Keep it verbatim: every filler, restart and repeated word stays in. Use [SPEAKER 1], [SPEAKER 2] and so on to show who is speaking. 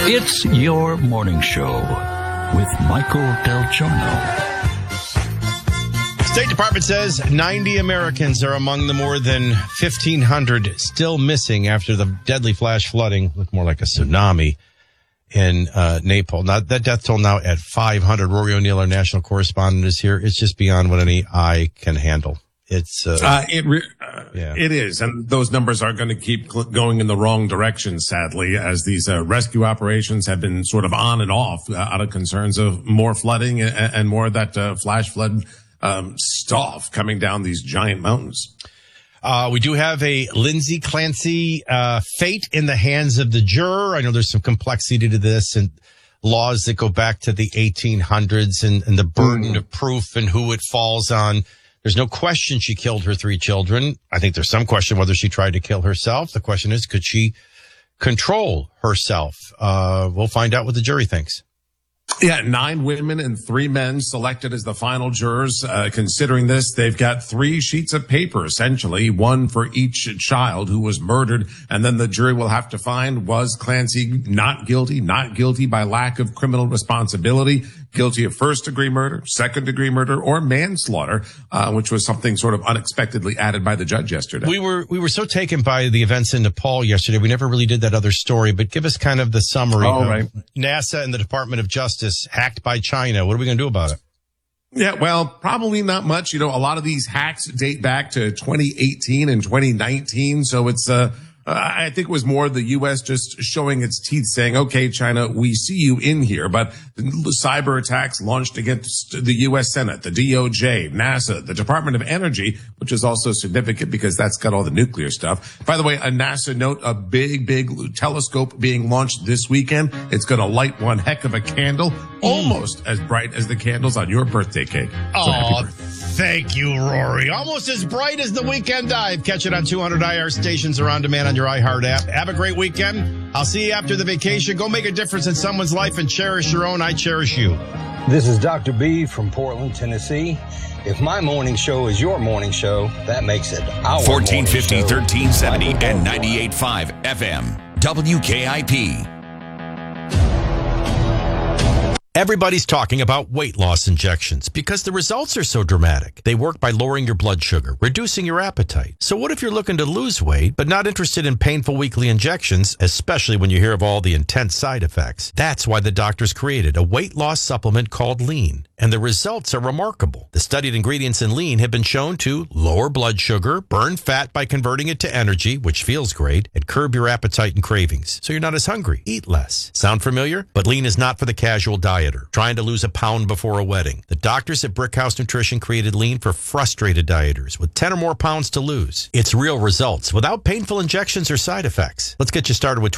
[SPEAKER 1] It's your morning show with Michael Del Giorno.
[SPEAKER 2] State Department says ninety Americans are among the more than fifteen hundred still missing after the deadly flash flooding, looked more like a tsunami in uh, Naples. Now, that death toll now at five hundred. Rory O'Neill, our national correspondent, is here. It's just beyond what any eye can handle. It's uh,
[SPEAKER 3] uh, it re- uh,
[SPEAKER 2] yeah.
[SPEAKER 3] it is, and those numbers are going to keep cl- going in the wrong direction, sadly, as these uh, rescue operations have been sort of on and off uh, out of concerns of more flooding and, and more of that uh, flash flood um, stuff coming down these giant mountains.
[SPEAKER 2] Uh, we do have a Lindsay Clancy uh, fate in the hands of the juror. I know there's some complexity to this and laws that go back to the eighteen hundreds and, and the burden mm. of proof and who it falls on. There's no question she killed her three children. I think there's some question whether she tried to kill herself. The question is, could she control herself? Uh, we'll find out what the jury thinks.
[SPEAKER 3] Yeah, nine women and three men selected as the final jurors. Uh, considering this, they've got three sheets of paper, essentially, one for each child who was murdered. And then the jury will have to find, was Clancy not guilty, not guilty by lack of criminal responsibility, guilty of first degree murder, second degree murder, or manslaughter, uh, which was something sort of unexpectedly added by the judge yesterday.
[SPEAKER 2] We were, we were so taken by the events in Nepal yesterday. We never really did that other story, but give us kind of the summary.
[SPEAKER 3] Oh,
[SPEAKER 2] of
[SPEAKER 3] right.
[SPEAKER 2] NASA and the Department of Justice hacked by China. What are we going to do about it?
[SPEAKER 3] Yeah, well, probably not much. You know, a lot of these hacks date back to twenty eighteen and twenty nineteen. So it's, uh, Uh, I think it was more the U S just showing its teeth saying, okay, China, we see you in here. But the cyber attacks launched against the U S Senate, the D O J, NASA, the Department of Energy, which is also significant because that's got all the nuclear stuff. By the way, a NASA note, a big, big telescope being launched this weekend. It's going to light one heck of a candle, almost as bright as the candles on your birthday cake. So
[SPEAKER 2] oh, thank you, Rory. Almost as bright as the Weekend Dive. Catch it on two hundred I R stations or on demand on your iHeart app. Have a great weekend. I'll see you after the vacation. Go make a difference in someone's life and cherish your own. I cherish you.
[SPEAKER 4] This is Doctor B from Portland, Tennessee. If my morning show is your morning show, that makes it our
[SPEAKER 5] fourteen fifty,
[SPEAKER 4] morning show.
[SPEAKER 5] thirteen seventy, and ninety-eight point five F M. W K I P.
[SPEAKER 2] Everybody's talking about weight loss injections because the results are so dramatic. They work by lowering your blood sugar, reducing your appetite. So what if you're looking to lose weight, but not interested in painful weekly injections, especially when you hear of all the intense side effects? That's why the doctors created a weight loss supplement called Lean. And the results are remarkable. The studied ingredients in Lean have been shown to lower blood sugar, burn fat by converting it to energy, which feels great, and curb your appetite and cravings. So you're not as hungry. Eat less. Sound familiar? But Lean is not for the casual dieter trying to lose a pound before a wedding. The doctors at Brickhouse Nutrition created Lean for frustrated dieters with ten or more pounds to lose. It's real results without painful injections or side effects. Let's get you started with